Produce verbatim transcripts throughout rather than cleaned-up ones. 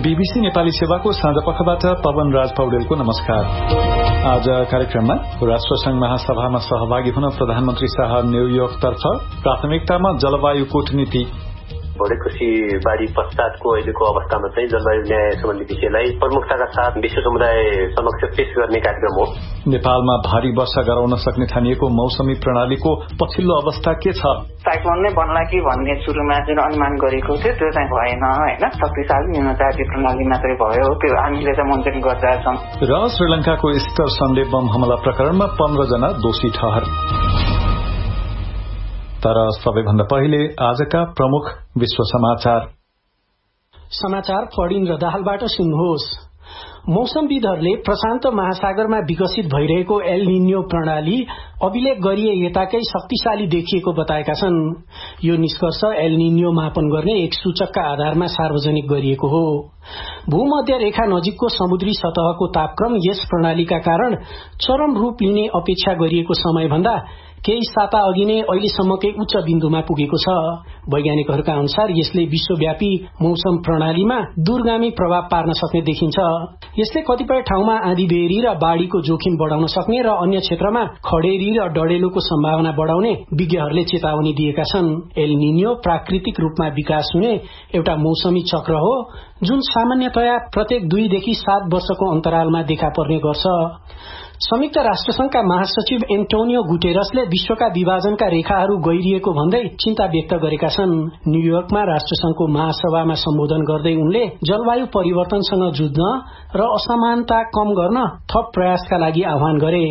BBC Nepali सेवाको साँझपखबाट पवन राज पौडेलको नमस्कार। आज कार्यक्रममा राष्ट्रसंघ महासभामा सहभागी हुन प्रधानमन्त्री शाह न्यूयोर्कतर्फ, प्राथमिकतामा जलवायु कूटनीति, भोडेकोशी बाढ़ी पश्चातको अहिलेको अवस्थामा चाहिँ जलवायु न्याय सम्बन्धी विषयलाई प्रमुखताका साथ विश्व समुदाय समक्ष पेश गर्ने कार्यक्रम हो। नेपालमा भारी वर्षा गराउन सक्ने ठानिएको मौसमी प्रणालीको पछिल्लो अवस्था के छ? साइक्लोन नै बन्ला कि भन्ने सुरुमा जुन अनुमान गरेको थियो त्यो चाहिँ भएन हैन, शक्तिशाली हिमचार्य प्रणाली मात्रै भयो, त्यो हामीले चाहिँ मोनिटरिङ गरिरहेका छौं। र श्रीलंकाको इस्टर सन्डे बम हमला प्रकरणमा पन्ध्र जना दोषी ठहर। तर सबैभन्दा पहिले आजका प्रमुख विश्व समाचार। समाचार फडिन र दाहालबाट सुन्नुहोस्। मौसमविदहरूले प्रशान्त महासागरमा विकसित भइरहेको एल निन्यो प्रणाली अभिलेख गरिए यताकै शक्तिशाली देखिएको बताएका छन्। यो निष्कर्ष एल निन्यो मापन गर्ने एक सूचकका आधारमा सार्वजनिक गरिएको हो। भूमध्य रेखा नजिकको समुद्री सतहको तापक्रम यस प्रणालीका कारण चरम रूप लिने अपेक्षा गरिएको समयभन्दा केही साता अघि नै अहिलेसम्मकै उच्च बिन्दुमा पुगेको छ। वैज्ञानिकहरूका अनुसार यसले विश्वव्यापी मौसम प्रणालीमा दूरगामी प्रभाव पार्न सक्ने देखिन्छ। यसले कतिपय ठाउँमा आँधीबेहरी र बाढ़ीको जोखिम बढ़ाउन सक्ने र अन्य क्षेत्रमा खडेरी र डडेलोको सम्भावना बढ़ाउने विज्ञहरूले चेतावनी दिएका छन्। एल निन्यो प्राकृतिक रूपमा विकास हुने एउटा मौसमी चक्र हो जुन सामान्यतया प्रत्येक दुईदेखि सात वर्षको अन्तरालमा देखा पर्ने गर्छ। संयुक्त राष्ट्रसंघका महासचिव एन्टोनियो गुटेरसले विश्वका विभाजनका रेखाहरू गहिरिएको भन्दै चिन्ता व्यक्त गरेका छन्। न्यूयोर्कमा राष्ट्रसंघको महासभामा सम्बोधन गर्दै उनले जलवायु परिवर्तनसँग जुझ्न र असमानता कम गर्न थप प्रयासका लागि आह्वान गरे।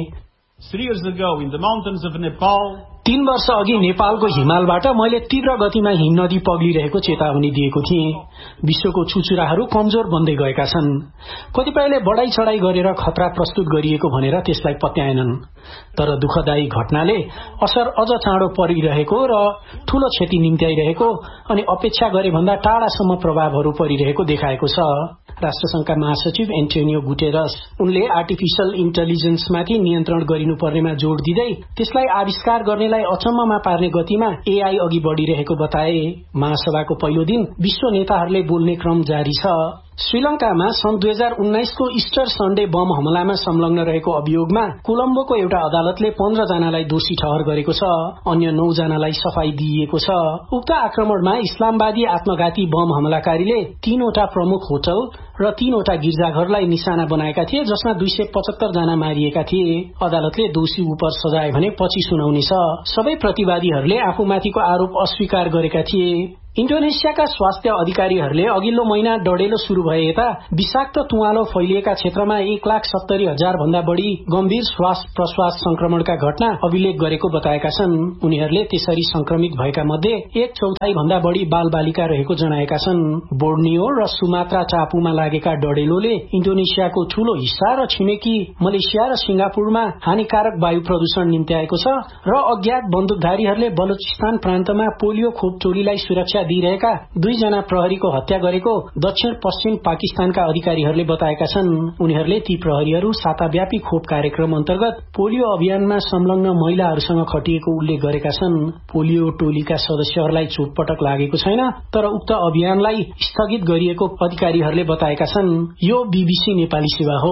तीन वर्ष अघि नेपालको हिमालबाट मैले तीव्र गतिमा हिम नदी पग्लिरहेको चेतावनी दिएको थिएँ। विश्वको छुचुराहरू कमजोर बन्दै गएका छन्। कतिपयले बढाई चढाई गरेर खतरा प्रस्तुत गरिएको भनेर त्यसलाई पत्याएनन्। तर दुःखदायी घटनाले असर अझ चाँडो परिरहेको र ठूलो क्षति निम्त्याइरहेको अनि अपेक्षा गरे भन्दा टाढासम्म प्रभावहरू परिरहेको देखाएको छ। राष्ट्रसंघका महासचिव एन्टोनियो गुटेरस उनले आर्टिफिशियल इन्टेलिजेन्समाथि नियन्त्रण गरिनुपर्नेमा जोड़ दिँदै त्यसलाई आविष्कार गर्नेलाई अचम्ममा पार्ने गतिमा एआई अघि बढ़िरहेको बताए। महासभाको पहिलो दिन विश्व नेताहरूले बोल्ने क्रम जारी छ। श्रीलंकामा सन् दुई हजार उन्नाइसको इस्टर सन्डे बम हमलामा संलग्न रहेको अभियोगमा कोलम्बोको एउटा अदालतले पन्ध्र जनालाई दोषी ठहर गरेको छ। अन्य नौ जनालाई सफाई दिइएको छ। उक्त आक्रमणमा इस्लामवादी आत्मघाती बम हमलाकारीले तीनवटा प्रमुख होटल र तीनवटा गिर्जाघरलाई निशाना बनाएका थिए, जसमा दुई सय पचहत्तर जना मारिएका थिए। अदालतले दोषी उप सजाय भने पछि सुनाउनेछ। सबै प्रतिवादीहरूले आफूमाथिको आरोप अस्वीकार गरेका थिए। इन्डोनेसियाका स्वास्थ्य अधिकारीहरूले अघिल्लो महिना डडेलो शुरू भए यता विषाक्त तुवालो फैलिएका क्षेत्रमा एक लाख सत्तरी हजार भन्दा बढ़ी गम्भीर श्वास प्रश्वास संक्रमणका घटना अभिलेख गरेको बताएका छन्। उनीहरूले त्यसरी संक्रमित भएका मध्ये एक चौथाई भन्दा बढ़ी बाल बालिका रहेको जनाएका छन्। बोर्नियो र सुमात्रा टापुमा लागेका डडेलोले इन्डोनेसियाको ठूलो हिस्सा र छिमेकी मलेसिया र सिंगापुरमा हानिकारक वायु प्रदूषण निम्त्याएको छ र अज्ञात बन्दुकधारीहरूले बलुचिस्तान प्रान्तमा पोलियो खोप टोलीलाई सुरक्षा दिइरहेका दुईजना प्रहरीको हत्या गरेको दक्षिण पश्चिम पाकिस्तानका अधिकारीहरूले बताएका छन्। उनीहरूले ती प्रहरीहरू साताव्यापी खोप कार्यक्रम अन्तर्गत पोलियो अभियानमा संलग्न महिलाहरूसँग खटिएको उल्लेख गरेका छन्। पोलियो टोलीका सदस्यहरूलाई चोटपटक लागेको छैन, तर उक्त अभियानलाई स्थगित गरिएको अधिकारीहरूले बताएका छन्। यो बीबीसी नेपाली सेवा हो।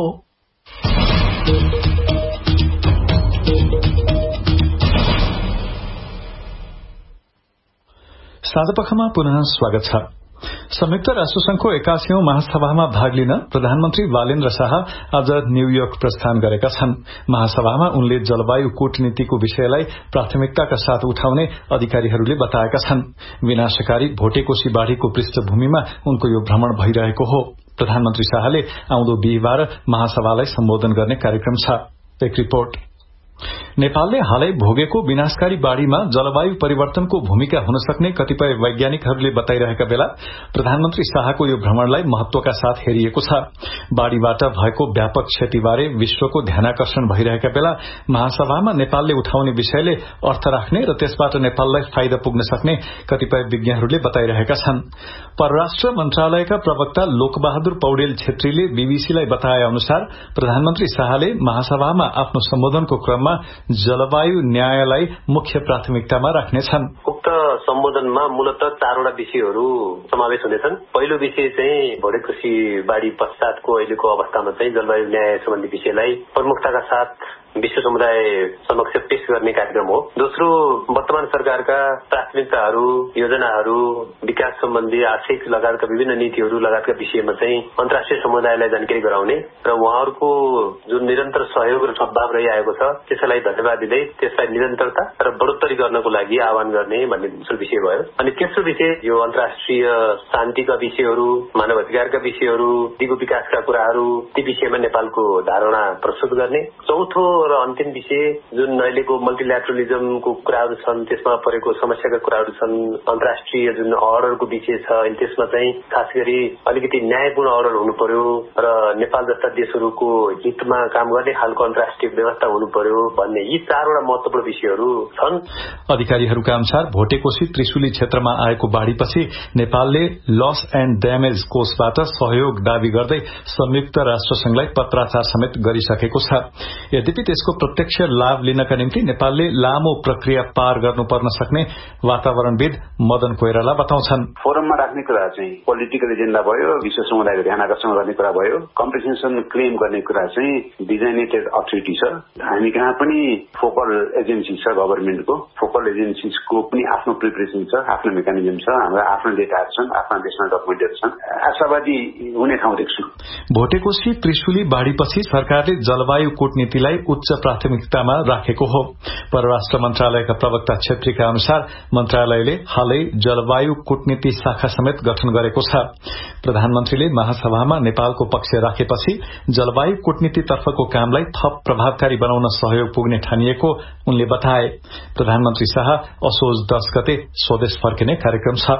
साँझपखमा पुनः स्वागत छ। संयुक्त राष्ट्रसंघको एकासीौं महासभामा भाग लिन प्रधानमन्त्री बालेन्द्र शाह आज न्यूयोर्क प्रस्थान गरेका छन्। महासभामा उनले जलवायु कूटनीतिको विषयलाई प्राथमिकताका साथ उठाउने अधिकारीहरूले बताएका छन्। विनाशकारी भोटेकोशी बाढ़ीको पृष्ठभूमिमा उनको यो भ्रमण भइरहेको हो। प्रधानमन्त्री शाहले आउँदो बिहीबार महासभालाई सम्बोधन गर्ने कार्यक्रम छ। एक रिपोर्ट। नेपालले हालै भोगेको विनाशकारी बाढ़ीमा जलवायु परिवर्तनको भूमिका हुन सक्ने कतिपय वैज्ञानिकहरूले बताइरहेका बेला प्रधानमन्त्री शाहको यो भ्रमणलाई महत्वका साथ हेरिएको छ। बाढ़ीबाट भएको व्यापक क्षतिबारे विश्वको ध्यानाकर्षण भइरहेका बेला महासभामा नेपालले उठाउने विषयले अर्थ राख्ने र त्यसबाट नेपाललाई फाइदा पुग्न सक्ने कतिपय विज्ञहरूले बताइरहेका छन्। परराष्ट्र मन्त्रालयका प्रवक्ता लोकबहादुर पौडेल छेत्रीले बीबीसीलाई बताए अनुसार प्रधानमन्त्री शाहले महासभामा आफ्नो सम्बोधनको क्रममा जलवायु न्यायलाई मुख्य प्राथमिकतामा राख्नेछन्। उक्त सम्बोधनमा मूलत चारवटा विषयहरू समावेश हुनेछन्। पहिलो विषय चाहिँ भोटे कृषि बाढी पश्चातको अहिलेको अवस्थामा चाहिँ जलवायु न्याय सम्बन्धी विषयलाई प्रमुखताका साथ विश्व समुदाय समक्ष पेश गर्ने कार्यक्रम हो। दोस्रो, वर्तमान सरकारका प्राथमिकताहरू, योजनाहरू, विकास सम्बन्धी आर्थिक लगायतका विभिन्न नीतिहरू लगायतका विषयमा चाहिँ अन्तर्राष्ट्रिय समुदायलाई जानकारी गराउने र उहाँहरूको जुन निरन्तर सहयोग र सद्भाव रहिआएको छ त्यसैलाई धन्यवाद दिँदै त्यसलाई निरन्तरता र बढोत्तरी गर्नको लागि आह्वान गर्ने भन्ने दोस्रो विषय भयो। अनि तेस्रो विषय यो अन्तर्राष्ट्रिय शान्तिका विषयहरू, मानव अधिकारका विषयहरू, दिगो विकासका कुराहरू, ती विषयमा नेपालको धारणा प्रस्तुत गर्ने। चौथो र अन्तिम विषय जुन अहिलेको मल्टिल्याटरलिजमको कुराहरू छन्, त्यसमा परेको समस्याका कुराहरू छन्, अन्तर्राष्ट्रिय जुन अर्डरको विषय छ, अनि त्यसमा चाहिँ खास गरी अलिकति न्यायपूर्ण अर्डर हुनु पर्यो र नेपाल जस्ता देशहरूको हितमा काम गर्ने खालको अन्तर्राष्ट्रिय व्यवस्था हुनु पर्यो भन्ने यी चारवटा महत्वपूर्ण विषयहरू छन्। अधिकारीहरूका अनुसार भोटेकोशी त्रिशुली क्षेत्रमा आएको बाढ़ीपछि नेपालले लस एण्ड ड्यामेज कोषबाट सहयोग दावी गर्दै संयुक्त राष्ट्रसंघलाई पत्राचार समेत गरिसकेको छ। यद्यपि त्यसको प्रत्यक्ष लाभ लिनका निम्ति नेपालले लामो प्रक्रिया पार गर्नुपर्न सक्ने वातावरणविद मदन कोइराला बताउँछन्। फोरममा राख्ने कुरा चाहिँ पोलिटिकल एजेन्डा भयो, विश्व समुदायको ध्यान आकर्षण गर्ने कुरा भयो, कम्पेन्सेसन क्लेम गर्ने कुरा चाहिँ डिजाइनेटेड अथोरिटी छ। हामी कहाँ पनि फोकल एजेन्सी छ, गभर्मेन्टको फोकल एजेन्सीको पनि आफ्नो प्रिपरेसन छ, आफ्नो मेकानिजम छ, हाम्रो आफ्नो डेटाहरू छन्, आफ्ना देशमा डकुमेन्टहरू छन्। आशावादी हुने ठाउँ देख्छु। भोटेकोशी त्रिशुली बाढ़ीपछि सरकारले जलवायु कूटनीतिलाई उच्च प्राथमिकतामा राखेको हो। परराष्ट्र मन्त्रालयका प्रवक्ता छेत्रीका अनुसार मन्त्रालयले हालै जलवायु कूटनीति शाखा समेत गठन गरेको छ। प्रधानमन्त्रीले महासभामा नेपालको पक्ष राखेपछि जलवायु कूटनीतितर्फको कामलाई थप प्रभावकारी बनाउन सहयोग पुग्ने ठानिएको उनले बताए। प्रधानमन्त्री शाह असोज दस गते स्वदेश फर्किने कार्यक्रम छ।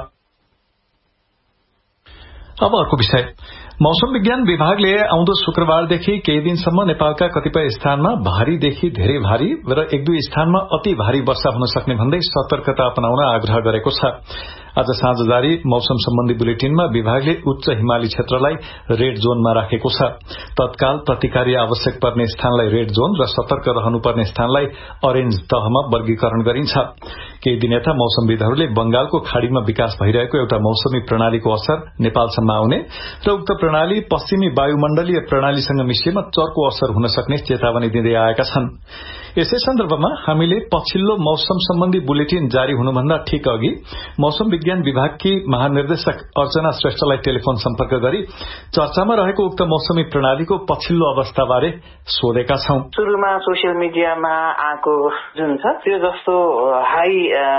अब अर्को विषय, मौसम विज्ञान विभागले आउँदो शुक्रबारदेखि केही दिनसम्म नेपालका कतिपय स्थानमा भारीदेखि धेरै भारी र एक दुई स्थानमा अति भारी वर्षा हुन सक्ने भन्दै सतर्कता अपनाउन आग्रह गरेको छ। आज साँझ जारी मौसम सम्बन्धी बुलेटिनमा विभागले उच्च हिमाली क्षेत्रलाई रेड जोनमा राखेको छ। तत्काल प्रतिकारी आवश्यक पर्ने स्थानलाई रेड जोन र सतर्क रहनुपर्ने स्थानलाई अरेन्ज तहमा वर्गीकरण गरिन्छ। केही दिन यता मौसमविदहरूले बंगालको खाड़ीमा विकास भइरहेको एउटा मौसमी प्रणालीको असर नेपालसम्म आउने र उक्त प्रणाली पश्चिमी वायुमण्डलीय प्रणालीसँग मिसिएमा चर्को असर हुन सक्ने चेतावनी दिँदै आएका छन्। यसै सन्दर्भमा हामीले पछिल्लो मौसम सम्बन्धी बुलेटिन जारी हुनुभन्दा ठिक अघि मौसम विज्ञान विभागकी महानिर्देशक अर्चना श्रेष्ठलाई टेलिफोन सम्पर्क गरी चर्चामा रहेको उक्त मौसमी प्रणालीको पछिल्लो अवस्थाबारे सोधेका छौं। सुरुमा सोसियल मिडियामा आएको जुन छ त्यो जस्तो हाई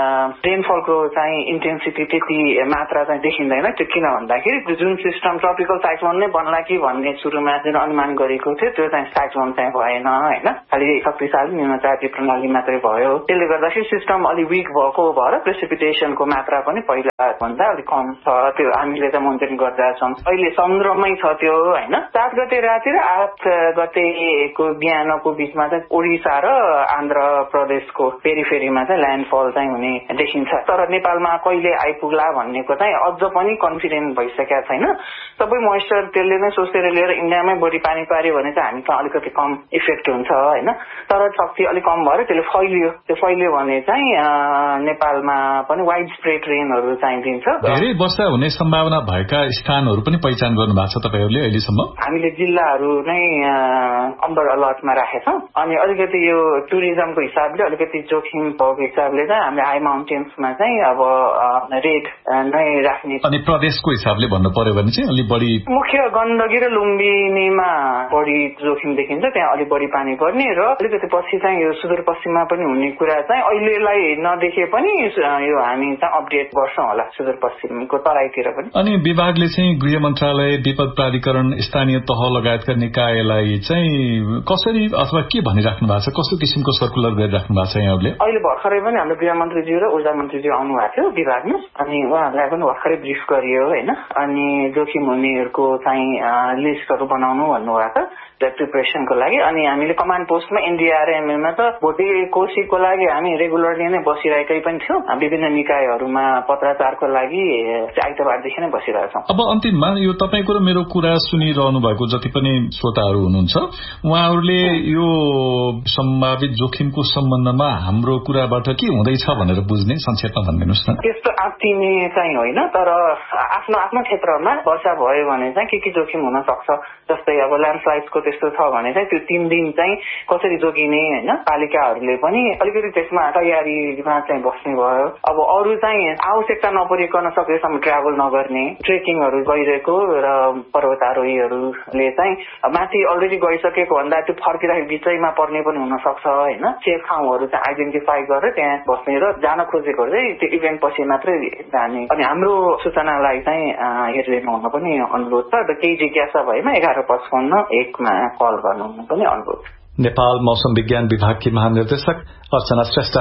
रेनफलको चाहिँ इन्टेन्सिटी त्यति मात्रा चाहिँ देखिँदैन। त्यो किन भन्दाखेरि जुन सिस्टम ट्रपिकल साइक्लोन नै बन्ला कि भन्ने सुरुमा जुन अनुमान गरेको थियो त्यो चाहिँ साइक्लोन चाहिँ भएन हैन, खालि शक्तिशाली न्यूनचार्जित प्रणाली मात्रै भयो। त्यसले गर्दाखेरि सिस्टम अलि वीक भएको भएर प्रेसिपिटेसनको मात्रा पनि पहिला भन्दा अलिक कम छ। त्यो हामीले त मोनिटरिङ गर्दा छौं। अहिले समुद्रमै छ त्यो हैन। सात गते राति र आठ गतेको बिहानको बीचमा चाहिँ ओडिसा र आन्ध्र प्रदेशको पेरिफेरीमा चाहिँ ल्यान्डफल चाहिँ हुने देखिन्छ। तर नेपालमा कहिले आइपुग्ला भन्नेको चाहिँ अझ पनि कन्फिडेन्ट भइसकेका छैन। सबै मोइस्चर त्यसले नै सोचेर लिएर इन्डियामै बढी पानी पार्यो भने चाहिँ हामी कहाँ अलिकति कम इफेक्ट हुन्छ हैन। तर शक्ति अलिक कम भएर त्यसले फैलियो। त्यो फैलियो भने चाहिँ नेपालमा पनि वाइड स्प्रेड रेनहरू चाहिँ दिन्छ। धेरै वर्षा हुने सम्भावना भएका स्थानहरू पनि पहिचान गर्नु भएको छ तपाईहरुले अहिलेसम्म? हामीले जिल्लाहरू नै अम्बर अलर्टमा राखेका छौं। अनि अलिकति यो टुरिज्मको हिसाबले अलिकति जोखिम भएको हिसाबले चाहिँ हामीले हाई माउन्टेन्समा चाहिँ अब रेड नै राख्ने। अनि प्रदेशको हिसाबले भन्नु पर्यो भने चाहिँ अलि बढी मुख्य गण्डकी र लुम्बिनीमा बढी जोखिम देखिन्छ। त्यहाँ अलि बढी पानी पर्ने र अलिकति पछि चाहिँ यो सुदूरपश्चिममा पनि हुने कुरा चाहिँ अहिलेलाई नदेखे पनि यो हामी चाहिँ अपडेट गर्छौं होला सुदूरपश्चिमको तराईतिर पनि। अनि विभागले चाहिँ गृह मन्त्रालय, विपद प्राधिकरण, स्थानीय तह लगायतका निकायलाई चाहिँ कसरी अथवा के भनिराख्नु भएको छ, कस्तो किसिमको सर्कुलर गरिराख्नु भएको छ यहाँहरूले? अहिले भर्खरै पनि हाम्रो गृह मन्त्रीज्यू र ऊर्जा मन्त्रीज्यू आउनु भएको थियो विभागमा। अनि उहाँहरूलाई पनि भर्खरै ब्रिफ गरियो हैन। अनि जोखिम हुनेहरूको चाहिँ लिस्टहरू बनाउनु भन्नुभएको छ प्रिपरेसनको लागि। अनि हामीले कमान्ड पोस्टमा एनडीआरएमएमा त भोटे कोशीको लागि हामी रेगुलरली नै बसिरहेकै पनि थियौँ। विभिन्न निकायहरूमा पत्राचारको लागि आइतबारदेखि नै बसिरहेछौँ। अब अन्तिममा यो तपाईँको र मेरो कुरा सुनिरहनु भएको जति पनि श्रोताहरू हुनुहुन्छ उहाँहरूले यो सम्भावित जोखिमको सम्बन्धमा हाम्रो कुराबाट के हुँदैछ भनेर बुझ्ने संक्षेपमा भनिदिनुहोस् न। त्यस्तो आत्तिने चाहिँ होइन, तर आफ्नो आफ्नो क्षेत्रमा वर्षा भयो भने चाहिँ के के जोखिम हुन सक्छ, जस्तै अब ल्यान्डस्लाइड्सको त्यस्तो छ भने चाहिँ त्यो तीन दिन चाहिँ कसरी जोगिने होइन, पालिकाहरूले पनि अलिकति त्यसमा तयारीमा चाहिँ बस्ने भयो। अब अरू चाहिँ आवश्यकता नपरिकन सकेसम्म ट्राभल नगर्ने, ट्रेकिङहरू गइरहेको र पर्वतारोहीहरूले चाहिँ माथि अलरेडी गइसकेको भन्दा त्यो फर्किँदाखेरि बिचैमा पर्ने पनि हुन सक्छ होइन। सेफ ठाउँहरू चाहिँ आइडेन्टिफाई गरेर त्यहाँ बस्ने र जान खोजेको चाहिँ त्यो इभेन्ट पछि मात्रै जाने। अनि हाम्रो सूचनालाई चाहिँ हेरिदिनु हुन पनि अनुरोध छ र केही जिज्ञासा भएमा एघार पचपन्न एकमा कल गर्नु पनि अनुरोध। नेपाल मौसम विज्ञान विभागकी महानिर्देशक अर्चना श्रेष्ठ।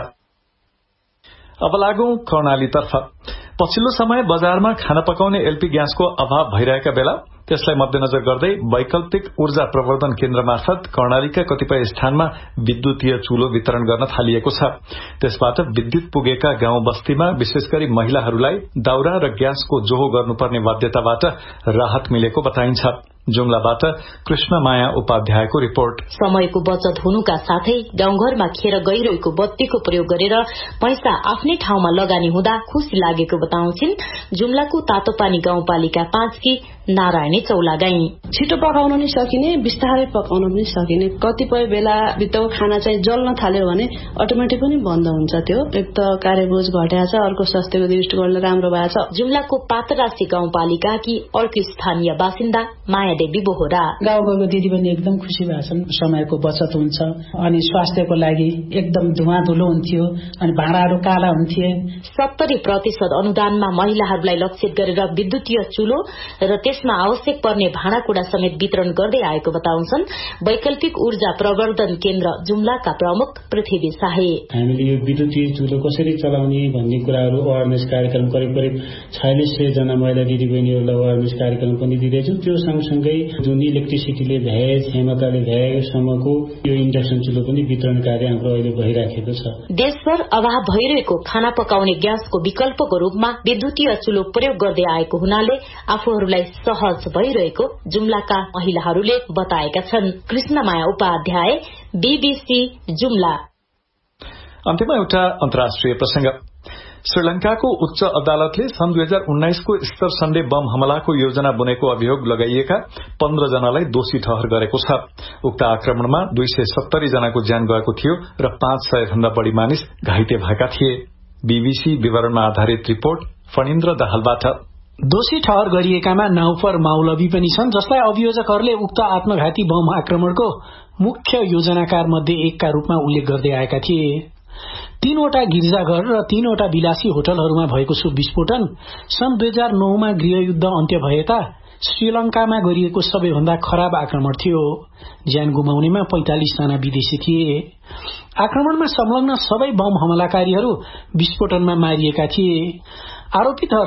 अब लागौं कर्णालीतर्फ। पछिल्लो समय बजारमा खाना पकाउने एलपी ग्यासको अभाव भइरहेका बेला त्यसलाई मध्यनजर गर्दै वैकल्पिक ऊर्जा प्रवर्धन केन्द्र मार्फत कर्णालीका कतिपय स्थानमा विद्युतीय चूलो वितरण गर्न थालिएको छ। त्यसबाट विद्युत पुगेका गाउँ बस्तीमा विशेष गरी महिलाहरूलाई दाउरा र ग्यासको जोहो गर्नुपर्ने बाध्यताबाट राहत मिलेको बताइन्छ। जुम्लाबाट कृष्णमाया उपाध्यायको रिपोर्ट। समयको बचत हुनुका साथै गाउँघरमा खेर गइरहेको बत्तीको प्रयोग गरेर पैसा आफ्नै ठाउँमा लगानी हुँदा खुशी लागेको बताउँछिन् जुम्लाको तातोपानी गाउँपालिका पाँचकी नारायणी चौलागाई। छिटो पकाउन नि सकिने, बिस्तारै पकाउन पनि सकिने। कतिपय बेला भित्रको खाना चाहिँ जल्न थाल्यो भने अटोमेटिक पनि बन्द हुन्छ। त्यो एक त कार्यबोझ घटेको छ, अर्को स्वास्थ्यको दृष्टिकोणले राम्रो भएको छ। जुम्लाको पातरासी गाउँपालिकाकी अर्को स्थानीय बासिन्दा माया देवी बोहरा। गाउँ गाउँको दिदी पनि एकदम खुसी भएछन्। समयको बचत हुन्छ अनि स्वास्थ्यको लागि एकदम धुवा धुलो हुन्थ्यो अनि भाँडाहरू काला हुन्थे। सत्तरी प्रतिशत अनुदानमा महिलाहरूलाई लक्षित गरेर विद्युतीय चुलो र त्यसमा आवश्यक पर्ने भाँडाकुँडा समेत वितरण गर्दै आएको बताउँछन् वैकल्पिक ऊर्जा प्रवर्धन केन्द्र जुम्लाका प्रमुख पृथ्वी शाहे। हामीले यो विद्युतीय चुलो कसरी चलाउने भन्ने कुराहरू अवेरनेस कार्यक्रम करिब करिब छयालिस सय जना महिला दिदीबहिनीहरूलाई अवेरनेस कार्यक्रम पनि दिँदैछौँ। त्यो सँगसँगै जुन इलेक्ट्रिसिटीले भ्याए क्षमताले भ्याएसम्मको यो इन्डक्सन चुलो पनि वितरण कार्य हाम्रो अहिले भइराखेको छ। देशभर अभाव भइरहेको खाना पकाउने ग्यासको विकल्पको रूपमा विद्युतीय चुलो प्रयोग गर्दै आएको हुनाले आफूहरूलाई सहज भइरहेको जुम्लाका महिलाहरूले बताएका छन्। कृष्णमाया उपाध्याय, बीबीसी जुम्ला। अन्त्यमा एउटा अन्तर्राष्ट्रिय प्रसंग। श्रीलंकाको उच्च अदालतले सन् दुई हजार उन्नाइसको स्तर सन्डे बम हमलाको योजना बुनेको अभियोग लगाइएका पन्ध्र जनालाई दोषी ठहर गरेको छ। उक्त आक्रमणमा दुई सय सत्तरी जनाको ज्यान गएको थियो र पाँच सय भन्दा बढ़ी मानिस घाइते भएका थिए। बीबीसी विवरणमा आधारित रिपोर्ट फणिन्द्र दाहालबाट। दोषी ठहर गरिएकामा नाउफर माउलवी पनि छन्, जसलाई अभियोजकहरूले उक्त आत्मघाती बम आक्रमणको मुख्य योजनाकार मध्ये एकका रूपमा उल्लेख गर्दै आएका थिए। तीनवटा गिर्जाघर र तीनवटा विलासी होटलहरूमा भएको सो विस्फोटन सन् दुई हजार नौमा गृहयुद्ध अन्त्य भएता श्रीलंकामा गरिएको सबैभन्दा खराब आक्रमण थियो। ज्यान गुमाउनेमा पैंतालिस जना विदेशी थिए। आक्रमणमा संलग्न सबै बम हमलाकारीहरू विस्फोटनमा मारिएका थिए। आरोपित